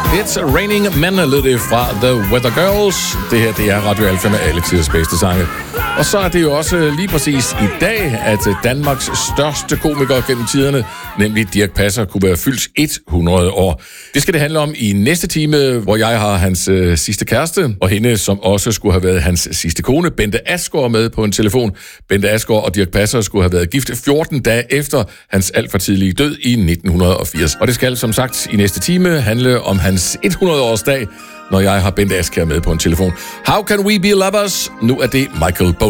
It's Raining Men, lød det fra The Weather Girls. Det her, det er Radio Alfa med alle tiders bedste sange. Og så er det jo også lige præcis i dag, at Danmarks største komiker gennem tiderne, nemlig Dirch Passer, kunne være fyldt 100 år. Det skal det handle om i næste time, hvor jeg har hans sidste kæreste, og hende, som også skulle have været hans sidste kone, Bente Asgaard, med på en telefon. Bente Asgaard og Dirch Passer skulle have været gift 14 dage efter hans alt for tidlige død i 1980. Og det skal som sagt i næste time handle om hans 100-årsdag, når jeg har Bente Asgaard med på en telefon. How can we be lovers? Nu er det Michael Bolton.